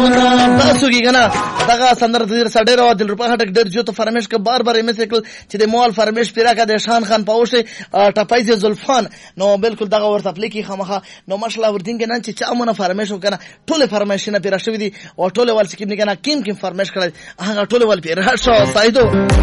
تاسو کې کنه دغه سندره د سړی راو دل روپا هټک ډېر جو ته فرمیش ک بار بار میسکل چې د مول فرمیش پیرا کا د شان خان پاوشه ټپایز زلفان نو بالکل دغه ورته پلیکی خامخه نو ماشاءالله ورتین کنه چې چا مونږ فرمیش وکنه ټول فرمیشونه پیرا شوې دي او ټول ول چې کنه کیم فرمیش کړل هغه ټول ول پیرا شو سایدو